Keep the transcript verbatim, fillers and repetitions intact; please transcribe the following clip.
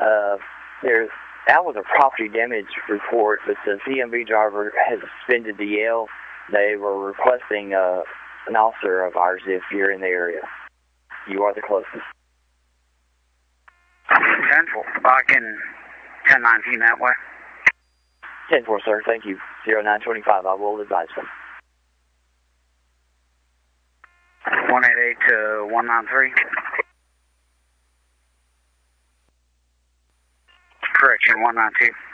Uh, there's, that was a property damage report, but the C M V driver has suspended the L. They were requesting uh, an officer of ours if you're in the area. You are the closest. ten four, I can ten nineteen that way. ten four, sir, thank you. zero nine twenty-five, I will advise them. one eight eight to one nine three. Correction, one nine two.